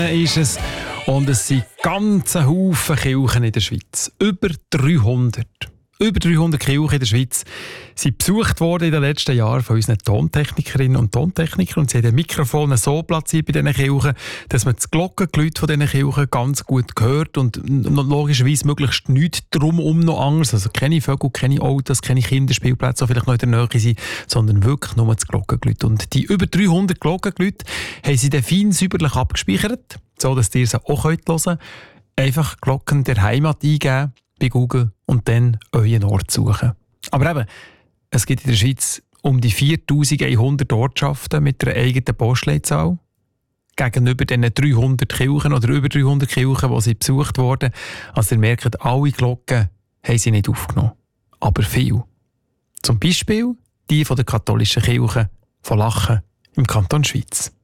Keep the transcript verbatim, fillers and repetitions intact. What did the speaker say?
ist es. Und es sind ganze Haufen Kirchen in der Schweiz. Über dreihundert. Über dreihundert Kirchen in der Schweiz sind besucht worden in den letzten Jahren von unseren Tontechnikerinnen und Tontechnikern. Und sie haben die Mikrofone so platziert bei diesen Kirchen, dass man das Glockengeläut von diesen Kirchen ganz gut hört und logischerweise möglichst nichts drumherum noch anderes. Also keine Vögel, keine Autos, keine Kinderspielplätze, die vielleicht noch in der Nähe sind, sondern wirklich nur das Glockengeläut. Und die über dreihundert Glockengeläute haben sie dann fein säuberlich abgespeichert, so dass ihr sie auch hören könnt. Einfach Glocken der Heimat eingeben bei Google und dann euren Ort suchen. Aber eben, es gibt in der Schweiz um die viertausendeinhundert Ortschaften mit einer eigenen Postleitzahl. Gegenüber diesen dreihundert Kirchen oder über dreihundert Kirchen, die sie besucht wurden. Also ihr merkt, alle Glocken haben sie nicht aufgenommen. Aber viel. Zum Beispiel die von der katholischen Kirche von Lachen im Kanton Schweiz.